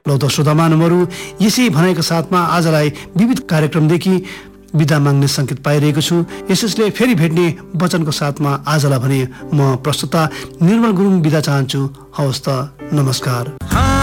लौ त श्रोता महानुभावहरू, यसै भनाइको साथमा आजलाई विविध कार्यक्रमदेखि बिदा माग्ने संकेत पाइरहेको छु। यसैले फेरि भेट्ने वचनको साथमा आजलाई भने म प्रस्तुता निर्मल गुरुङ बिदा चाहन्छु। हवस् त, नमस्कार।